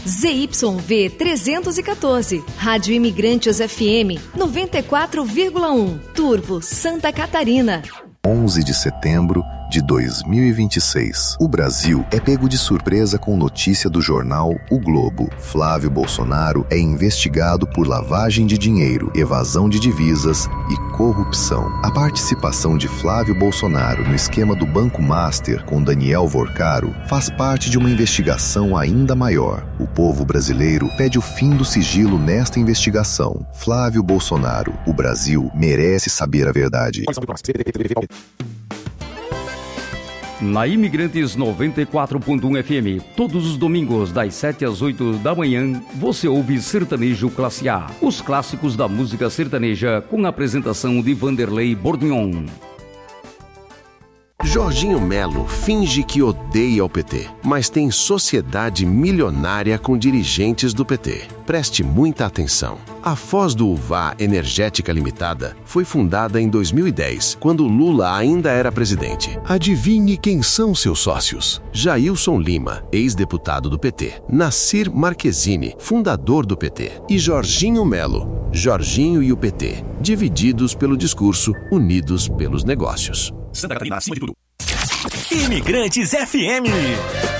ZYV 314, Rádio Imigrantes FM 94,1, Turvo, Santa Catarina. 11 de setembro de 2026. O Brasil é pego de surpresa com notícia do jornal O Globo. Flávio Bolsonaro é investigado por lavagem de dinheiro, evasão de divisas e corrupção. A participação de Flávio Bolsonaro no esquema do Banco Master com Daniel Vorcaro faz parte de uma investigação ainda maior. O povo brasileiro pede o fim do sigilo nesta investigação. Flávio Bolsonaro, o Brasil merece saber a verdade. Na Imigrantes 94.1 FM, todos os domingos das 7 às 8 da manhã, você ouve Sertanejo Classe A, os clássicos da música sertaneja, com a apresentação de Vanderlei Bordignon. Jorginho Melo finge que odeia o PT, mas tem sociedade milionária com dirigentes do PT. Preste muita atenção. A Foz do Uvá Energética Limitada foi fundada em 2010, quando Lula ainda era presidente. Adivinhe quem são seus sócios? Jailson Lima, ex-deputado do PT. Nassir Marquezine, fundador do PT. E Jorginho Melo, Jorginho e o PT. Divididos pelo discurso, unidos pelos negócios. Santa Catarina, acima de tudo. Imigrantes FM.